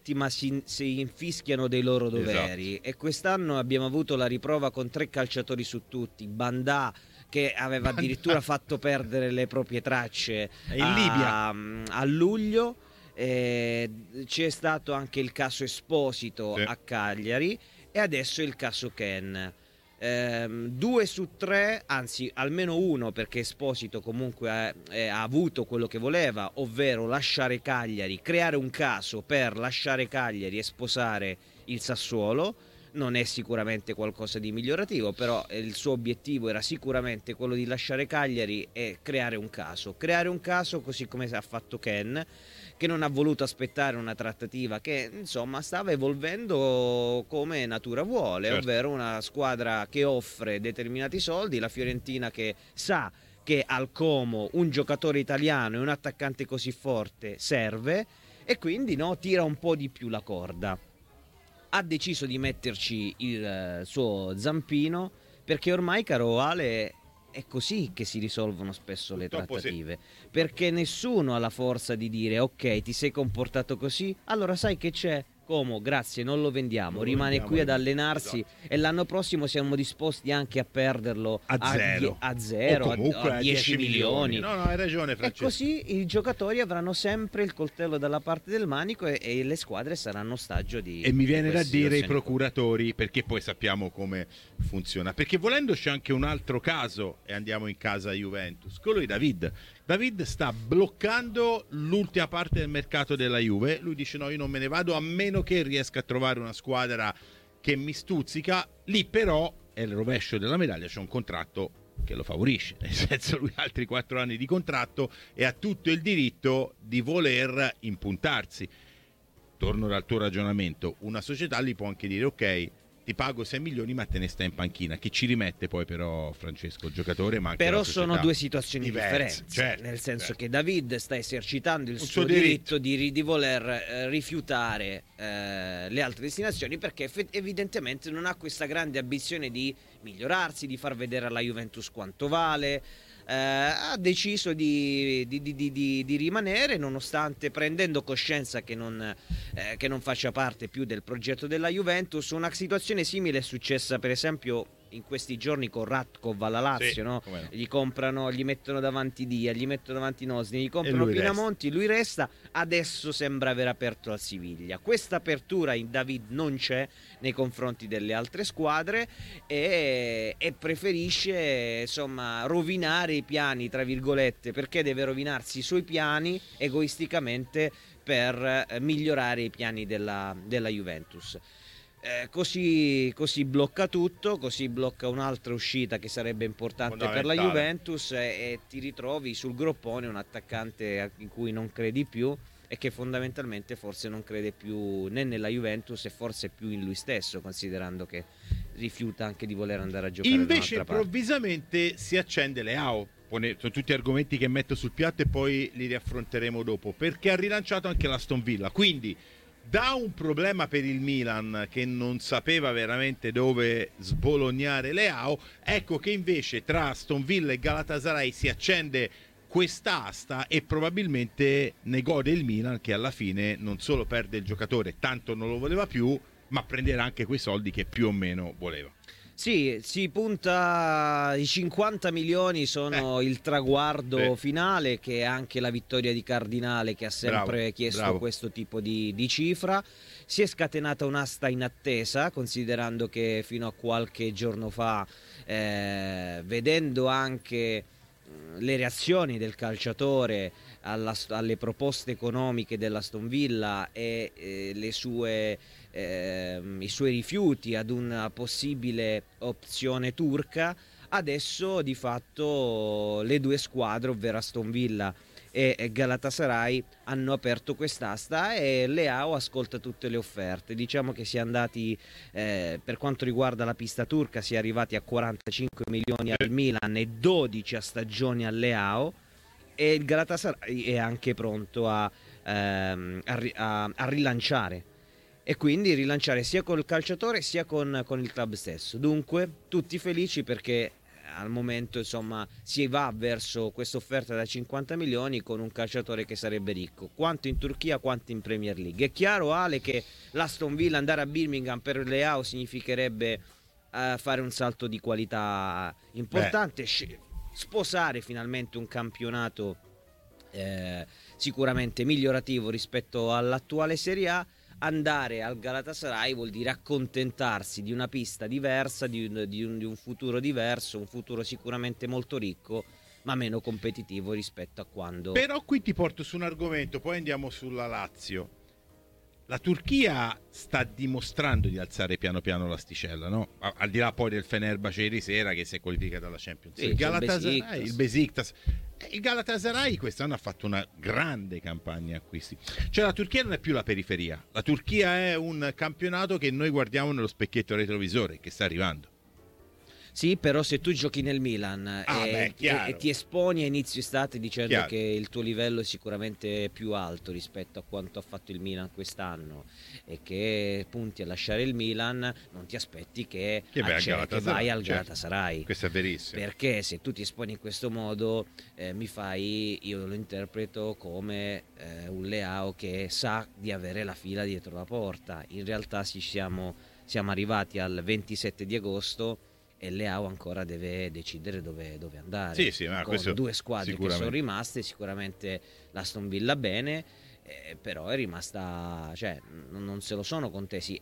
diritti ma si infischiano dei loro doveri. E quest'anno abbiamo avuto la riprova con 3 calciatori su tutti. Bandà, che aveva addirittura fatto perdere le proprie tracce in Libia a luglio. C'è stato anche il caso Esposito a Cagliari e adesso il caso Ken. 2 su 3, anzi almeno uno, perché Esposito comunque ha avuto quello che voleva, ovvero lasciare Cagliari, creare un caso per lasciare Cagliari e sposare il Sassuolo. Non è sicuramente qualcosa di migliorativo, però il suo obiettivo era sicuramente quello di lasciare Cagliari e creare un caso, così come ha fatto Ken, che non ha voluto aspettare una trattativa che insomma stava evolvendo come natura vuole, ovvero una squadra che offre determinati soldi, la Fiorentina che sa che al Como un giocatore italiano e un attaccante così forte serve, e quindi tira un po' di più la corda. Ha deciso di metterci il suo zampino, perché ormai, caro Ale, è così che si risolvono spesso le trattative, perché nessuno ha la forza di dire ok, ti sei comportato così, allora sai che c'è? Como, grazie, non lo vendiamo, rimane qui ad allenarsi, e l'anno prossimo siamo disposti anche a perderlo a zero, o comunque a 10 milioni. No, hai ragione, Francesco. E così i giocatori avranno sempre il coltello dalla parte del manico e le squadre saranno ostaggio di... E mi viene da dire i situazioni. procuratori, perché poi sappiamo come funziona. Perché volendo c'è anche un altro caso, e andiamo in casa Juventus, quello di David. David sta bloccando l'ultima parte del mercato della Juve. Lui dice no, io non me ne vado a meno che riesca a trovare una squadra che mi stuzzica. Lì però è il rovescio della medaglia, c'è un contratto che lo favorisce, nel senso lui ha altri 4 anni di contratto e ha tutto il diritto di voler impuntarsi. Torno dal tuo ragionamento, una società gli può anche dire ok, ti pago 6 milioni ma te ne stai in panchina, che ci rimette poi però Francesco, il giocatore, ma anche però la società, sono due situazioni diverse, differenti, nel senso che David sta esercitando il Un suo suo diritto di voler rifiutare le altre destinazioni, perché evidentemente non ha questa grande ambizione di migliorarsi, di far vedere alla Juventus quanto vale. Ha deciso di rimanere, nonostante prendendo coscienza che non faccia parte più del progetto della Juventus. Una situazione simile è successa per esempio in questi giorni con Ratkov alla Lazio, no? Gli comprano, gli mettono davanti Dia, gli mettono davanti Nosni, gli comprano Pinamonti, lui resta. Adesso sembra aver aperto al Siviglia. Questa apertura in David non c'è nei confronti delle altre squadre, e preferisce insomma rovinare i piani, tra virgolette, perché deve rovinarsi i suoi piani egoisticamente per migliorare i piani della Juventus. Così blocca tutto, così blocca un'altra uscita che sarebbe importante per la Juventus, e ti ritrovi sul groppone un attaccante in cui non credi più, e che fondamentalmente forse non crede più né nella Juventus e forse più in lui stesso, considerando che rifiuta anche di voler andare a giocare invece da un'altra parte. Improvvisamente si accende Leao. Sono tutti argomenti che metto sul piatto e poi li riaffronteremo dopo, perché ha rilanciato anche l'Aston Villa, quindi da un problema per il Milan che non sapeva veramente dove sbolognare Leao, ecco che invece tra Aston Villa e Galatasaray si accende quest'asta e probabilmente ne gode il Milan, che alla fine non solo perde il giocatore, tanto non lo voleva più, ma prenderà anche quei soldi che più o meno voleva. Sì, si punta, i 50 milioni sono il traguardo finale, che è anche la vittoria di Cardinale, che ha sempre chiesto questo tipo di cifra. Si è scatenata un'asta in attesa, considerando che fino a qualche giorno fa, vedendo anche le reazioni del calciatore alle proposte economiche dell'Aston Villa e i suoi rifiuti ad una possibile opzione turca, adesso di fatto le due squadre, ovvero Aston Villa e Galatasaray, hanno aperto quest'asta e Leao ascolta tutte le offerte. Diciamo che si è andati, per quanto riguarda la pista turca, si è arrivati a 45 milioni al Milan e 12 a stagione al Leao, e il Galatasaray è anche pronto a rilanciare, e quindi rilanciare sia col calciatore sia con il club stesso. Dunque tutti felici, perché al momento insomma si va verso questa offerta da 50 milioni con un calciatore che sarebbe ricco, quanto in Turchia quanto in Premier League. È chiaro, Ale, che l'Aston Villa andare a Birmingham per Leao significherebbe fare un salto di qualità importante, sposare finalmente un campionato sicuramente migliorativo rispetto all'attuale Serie A. Andare al Galatasaray vuol dire accontentarsi di una pista diversa, di un futuro diverso, un futuro sicuramente molto ricco, ma meno competitivo rispetto a quando... Però qui ti porto su un argomento, poi andiamo sulla Lazio. La Turchia sta dimostrando di alzare piano piano l'asticella, no? Al di là poi del Fenerbahce ieri sera che si è qualificato alla Champions League. Il Besiktas. Il Galatasaray quest'anno ha fatto una grande campagna acquisti. Cioè la Turchia non è più la periferia. La Turchia è un campionato che noi guardiamo nello specchietto retrovisore, che sta arrivando. Sì, però se tu giochi nel Milan e ti esponi a inizio estate dicendo che il tuo livello è sicuramente più alto rispetto a quanto ha fatto il Milan quest'anno e che punti a lasciare il Milan, non ti aspetti che vai al Galatasaray. Questo è verissimo. Perché se tu ti esponi in questo modo io lo interpreto come un Leao che sa di avere la fila dietro la porta. In realtà siamo arrivati al 27 di agosto e Leao ancora deve decidere dove andare. Sì, ma con due squadre che sono rimaste, sicuramente l'Aston Villa bene, però è rimasta, cioè non se lo sono contesi.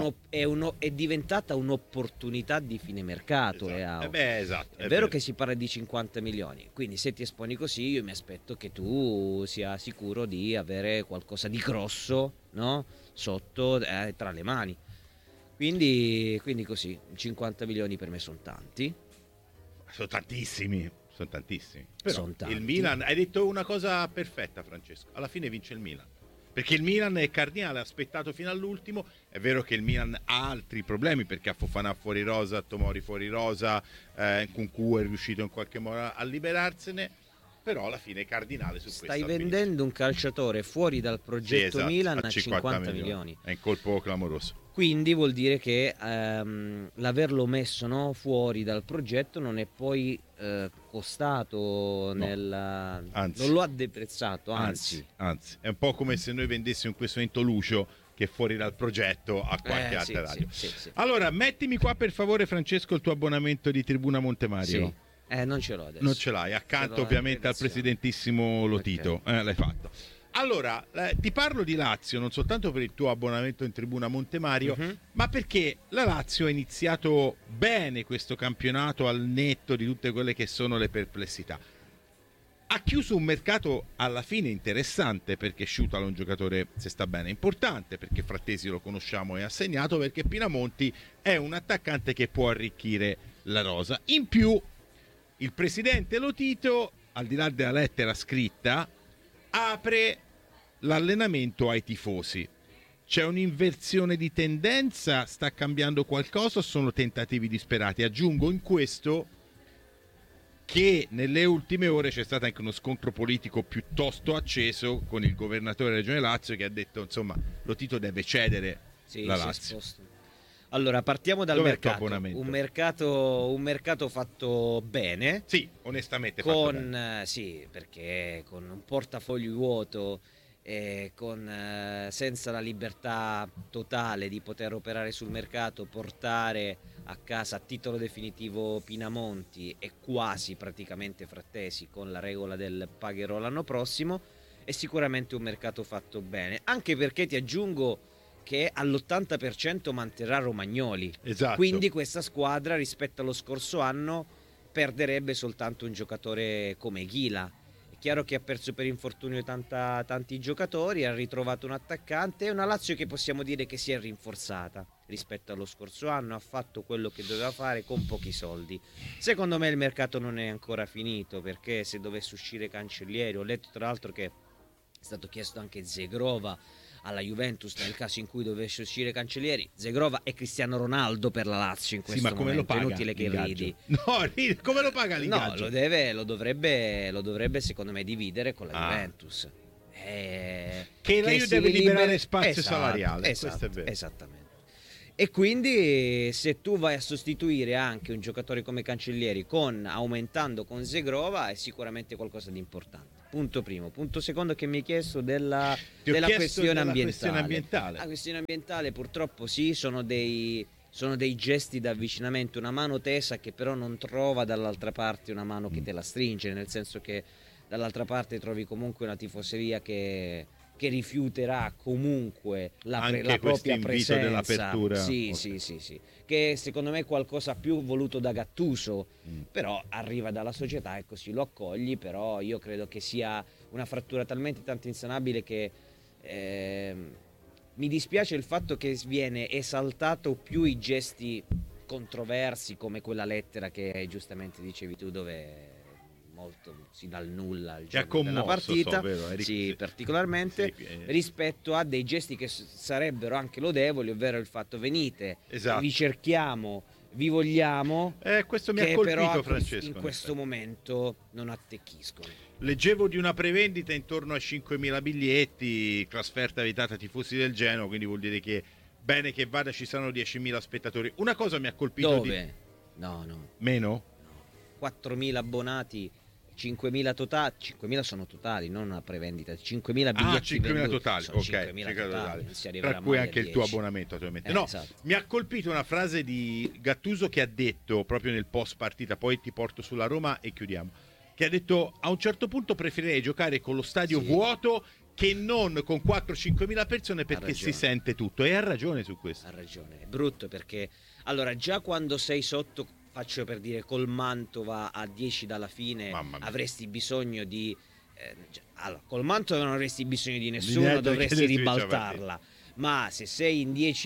È diventata un'opportunità di fine mercato. Esatto. Leao. È vero che si parla di 50 milioni, quindi se ti esponi così io mi aspetto che tu sia sicuro di avere qualcosa di grosso, no? Sotto, tra le mani. Quindi così, 50 milioni per me sono tanti. Sono tantissimi. Però sono tanti. Il Milan, hai detto una cosa perfetta, Francesco. Alla fine vince il Milan. Perché il Milan è cardinale, ha aspettato fino all'ultimo. È vero che il Milan ha altri problemi, perché ha Fofana fuori rosa, Tomori fuori rosa, Nkunku è riuscito in qualche modo a liberarsene. Però alla fine è cardinale su questo. Stai vendendo un calciatore fuori dal progetto Milan a 50 milioni. È un colpo clamoroso. Quindi vuol dire che l'averlo messo fuori dal progetto non è poi costato, anzi, non lo ha deprezzato, anzi. È un po' come se noi vendessimo in questo momento Lucio, che è fuori dal progetto, a qualche altra radio. Sì. Allora, mettimi qua per favore, Francesco, il tuo abbonamento di Tribuna Montemario. Sì. Non ce l'ho adesso. Non ce l'hai, accanto ovviamente al presidentissimo Lotito. Okay. L'hai fatto. Allora, ti parlo di Lazio non soltanto per il tuo abbonamento in Tribuna Montemario, ma perché la Lazio ha iniziato bene questo campionato al netto di tutte quelle che sono le perplessità. Ha chiuso un mercato alla fine interessante, perché Sciutalo è un giocatore, se sta bene, importante, perché Frattesi lo conosciamo e ha segnato, perché Pinamonti è un attaccante che può arricchire la rosa. In più, il presidente Lotito, al di là della lettera scritta, apre l'allenamento ai tifosi. C'è un'inversione di tendenza? Sta cambiando qualcosa o sono tentativi disperati? Aggiungo in questo che nelle ultime ore c'è stato anche uno scontro politico piuttosto acceso con il governatore della Regione Lazio, che ha detto insomma Lotito deve cedere la Lazio. Allora, partiamo dal mercato. Un mercato fatto bene. Sì, onestamente fatto bene. Sì, perché con un portafoglio vuoto e senza la libertà totale di poter operare sul mercato, portare a casa a titolo definitivo Pinamonti e quasi praticamente Frattesi con la regola del pagherò l'anno prossimo, è sicuramente un mercato fatto bene. Anche perché ti aggiungo che all'80% manterrà Romagnoli. Esatto. Quindi questa squadra rispetto allo scorso anno perderebbe soltanto un giocatore come Ghila. È chiaro che ha perso per infortunio tanti giocatori, ha ritrovato un attaccante, è una Lazio che possiamo dire che si è rinforzata rispetto allo scorso anno, ha fatto quello che doveva fare con pochi soldi. Secondo me il mercato non è ancora finito, perché se dovesse uscire Cancellieri, ho letto tra l'altro che è stato chiesto anche Zegrova alla Juventus nel caso in cui dovesse uscire Cancellieri. Zegrova è Cristiano Ronaldo per la Lazio in questo momento. Ma come lo paga? Inutile che ridi. No, come lo paga l'ingaggio? No, lo dovrebbe secondo me dividere con la Juventus. Che la Juve deve liberare spazio salariale. Questo è vero. Esattamente. E quindi se tu vai a sostituire anche un giocatore come Cancellieri aumentando con Zegrova, è sicuramente qualcosa di importante. Punto primo. Punto secondo che mi hai chiesto della questione ambientale. La questione ambientale purtroppo sì, sono dei gesti d'avvicinamento, una mano tesa che però non trova dall'altra parte una mano che te la stringe, nel senso che dall'altra parte trovi comunque una tifoseria che rifiuterà comunque la propria presenza dell'apertura. Sì, okay. sì, che secondo me è qualcosa più voluto da Gattuso, però arriva dalla società e così lo accogli, però io credo che sia una frattura talmente tanto insanabile che mi dispiace il fatto che viene esaltato più i gesti controversi come quella lettera che giustamente dicevi tu, dove molto si dà il nulla al giorno della partita, sì, particolarmente rispetto a dei gesti che sarebbero anche lodevoli, ovvero il fatto venite, vi cerchiamo, vi vogliamo, questo mi ha colpito, però Francesco, in questo momento non attecchiscono. Leggevo di una prevendita intorno a 5.000 biglietti, trasferta vietata ai tifosi del Genoa, quindi vuol dire che bene che vada ci saranno 10.000 spettatori. Una cosa mi ha colpito. Dove? No. Meno? 4.000 abbonati, 5.000 totali, 5.000 sono totali, non una prevendita, 5.000 biglietti 5.000 totali, sono ok, 5.000 totali. Tra cui anche il tuo abbonamento naturalmente. Esatto. Mi ha colpito una frase di Gattuso che ha detto proprio nel post partita, poi ti porto sulla Roma e chiudiamo, che ha detto: a un certo punto preferirei giocare con lo stadio vuoto che non con 4-5.000 persone, perché si sente tutto, e ha ragione su questo. Ha ragione, è brutto perché allora già quando sei sotto, faccio per dire, col Mantova a 10 dalla fine avresti bisogno di allora, col Mantova non avresti bisogno di nessuno, dovresti ribaltarla, ma se sei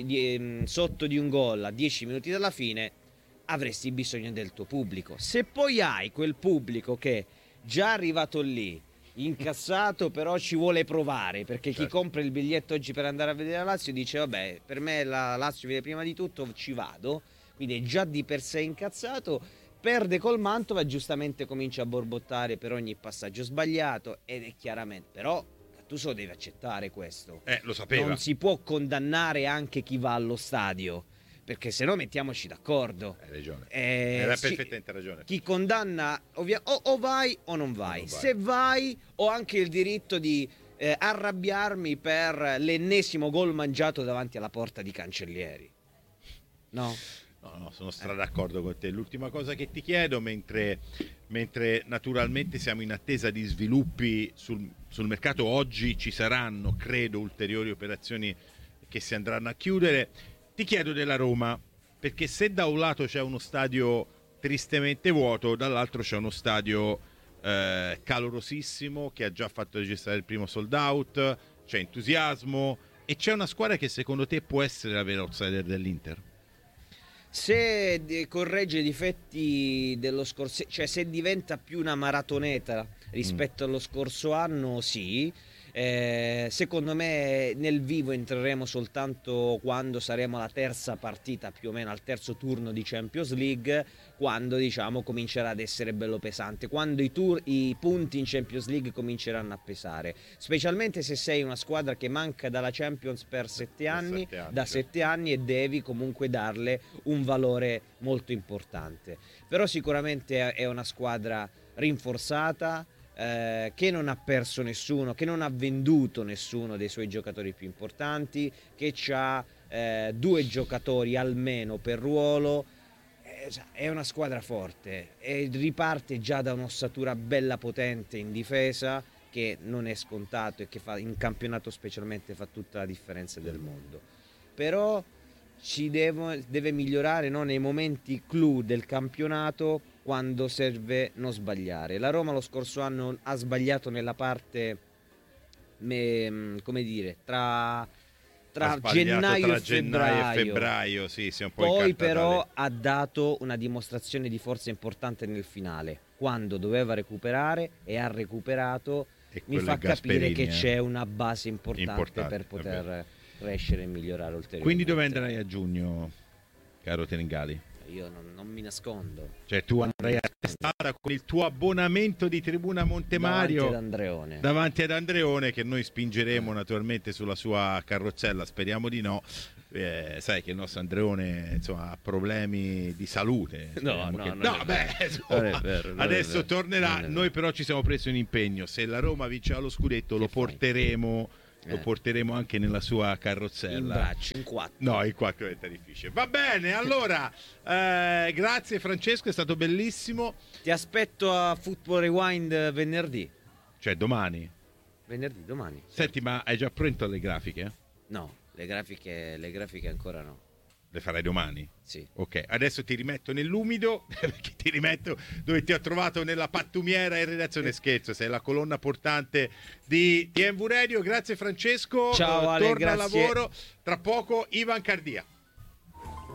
sotto di un gol a 10 minuti dalla fine avresti bisogno del tuo pubblico. Se poi hai quel pubblico che già arrivato lì incassato però ci vuole provare, perché chi compra il biglietto oggi per andare a vedere la Lazio dice vabbè, per me la Lazio viene prima di tutto, ci vado, quindi è già di per sé incazzato, perde col Mantova, giustamente comincia a borbottare per ogni passaggio sbagliato, ed è chiaramente, però Gattuso deve accettare questo, lo sapeva, non si può condannare anche chi va allo stadio, perché se no mettiamoci d'accordo. Hai ragione, hai perfettamente ragione. Chi condanna o vai o non vai. Se vai, ho anche il diritto di arrabbiarmi per l'ennesimo gol mangiato davanti alla porta di Cancellieri. No, sono d'accordo con te. L'ultima cosa che ti chiedo, mentre naturalmente siamo in attesa di sviluppi sul mercato, oggi ci saranno, credo, ulteriori operazioni che si andranno a chiudere. Ti chiedo della Roma, perché se da un lato c'è uno stadio tristemente vuoto, dall'altro c'è uno stadio calorosissimo che ha già fatto registrare il primo sold out, c'è entusiasmo e c'è una squadra che secondo te può essere la vera outsider dell'Inter? Se corregge i difetti dello scorso, cioè se diventa più una maratoneta rispetto allo scorso anno, sì. Secondo me nel vivo entreremo soltanto quando saremo alla terza partita, più o meno al terzo turno di Champions League, quando diciamo comincerà ad essere bello pesante, quando i punti in Champions League cominceranno a pesare, specialmente se sei una squadra che manca dalla Champions per 7 anni, da 7 anni, e devi comunque darle un valore molto importante. Però sicuramente è una squadra rinforzata, che non ha perso nessuno, che non ha venduto nessuno dei suoi giocatori più importanti, che ha 2 giocatori almeno per ruolo. È una squadra forte e riparte già da un'ossatura bella potente in difesa, che non è scontato e che in campionato specialmente fa tutta la differenza del mondo. Però deve migliorare, no, nei momenti clou del campionato, quando serve non sbagliare. La Roma lo scorso anno ha sbagliato nella parte, come dire, tra gennaio e febbraio, sì, si è un po' poi però ha dato una dimostrazione di forza importante nel finale, quando doveva recuperare e ha recuperato. Mi fa capire che c'è una base importante per poter crescere e migliorare ulteriormente. Quindi dove andrai a giugno, caro Teningali? io non mi nascondo. Cioè tu andrai a testata con il tuo abbonamento di Tribuna Montemario davanti ad Andreone, che noi spingeremo naturalmente sulla sua carrozzella, speriamo di no. Sai che il nostro Andreone insomma ha problemi di salute. Adesso tornerà. Noi però ci siamo presi un impegno: se la Roma vincerà lo scudetto lo porteremo anche nella sua carrozzella in braccio, in 4. No, in 4 è difficile. Va bene, allora grazie Francesco, è stato bellissimo. Ti aspetto a Football Rewind venerdì. Cioè domani? Domani. Senti, ma hai già pronto le grafiche? No, le grafiche ancora no. Le farai domani? Sì. Ok, adesso ti rimetto nell'umido, perché ti rimetto dove ti ho trovato, nella pattumiera in redazione. Scherzo, sei la colonna portante di TMV Radio. Grazie Francesco. Ciao Ale, torna grazie. al lavoro. Tra poco Ivan Cardia.